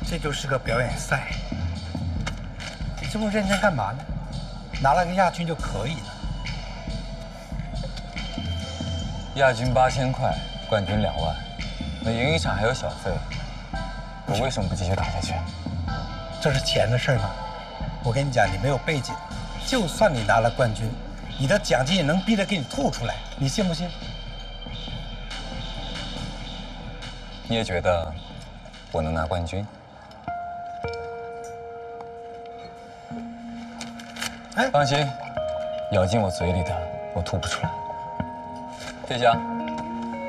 这就是个表演赛，你这么认真干嘛呢？拿了个亚军就可以了。 亚军8000块，冠军2万，每赢一场还有小费，我为什么不继续打下去？ 这是钱的事吗？我跟你讲，你没有背景，就算你拿了冠军，你的奖金也能逼着给你吐出来，你信不信？ 你也觉得我能拿冠军？ 哎， 放心，咬进我嘴里的我吐不出来。谢香。